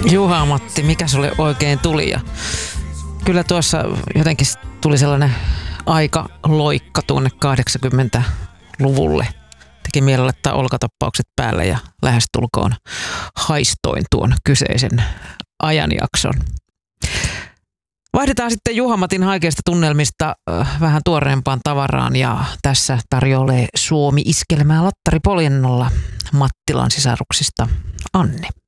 Juha-Matti, mikä sulle oikein tuli? Ja kyllä tuossa jotenkin tuli sellainen aikaloikka tuonne 80-luvulle. Teki mieli laittaa olkatappaukset päälle ja lähestulkoon haistoin tuon kyseisen ajanjakson. Vaihdetaan sitten Juha-Matin haikeista tunnelmista vähän tuoreempaan tavaraan ja tässä tarjoilee Suomi-iskelmää Lattari Poljennolla Mattilan sisaruksista Anne.